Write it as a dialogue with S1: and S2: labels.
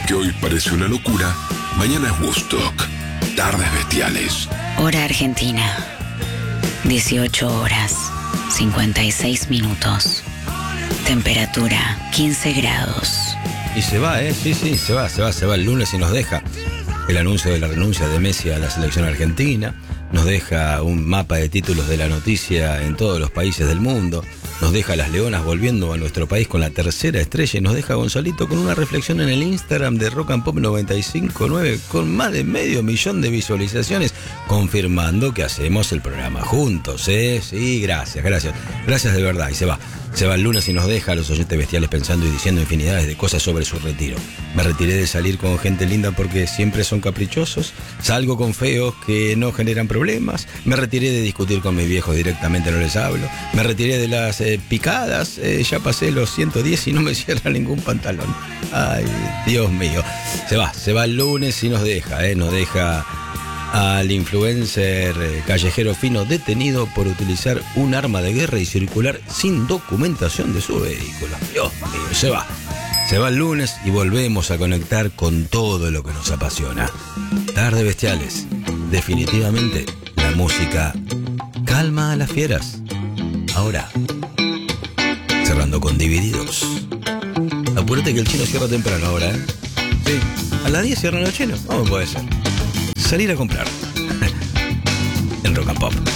S1: que hoy parece una locura, mañana es Woodstock. Tardes bestiales.
S2: Hora Argentina. 18 horas, 56 minutos. Temperatura 15 grados.
S3: Y se va, sí, se va el lunes y nos deja el anuncio de la renuncia de Messi a la selección argentina, nos deja un mapa de títulos de la noticia en todos los países del mundo, nos deja a las Leonas volviendo a nuestro país con la tercera estrella y nos deja a Gonzalito con una reflexión en el Instagram de Rock and Pop 95.9 con más de 500.000 de visualizaciones, confirmando que hacemos el programa juntos, Sí, gracias de verdad. Y se va el lunes y nos deja a los oyentes bestiales pensando y diciendo infinidades de cosas sobre su retiro. Me retiré de salir con gente linda porque siempre son caprichosos, salgo con feos que no generan problemas, me retiré de discutir con mis viejos directamente, no les hablo, me retiré de las picadas, ya pasé los 110 y no me cierra ningún pantalón. Ay, Dios mío. Se va el lunes y nos deja al influencer callejero fino detenido por utilizar un arma de guerra y circular sin documentación de su vehículo. Dios mío, se va el lunes y volvemos a conectar con todo lo que nos apasiona. Tardes bestiales, definitivamente la música calma a las fieras. Ahora, cerrando con Divididos. Apúrate que el chino cierra temprano ahora, Sí, a las 10 cierran los chinos. ¿Cómo puede ser? Salir a comprar en Rock and Pop.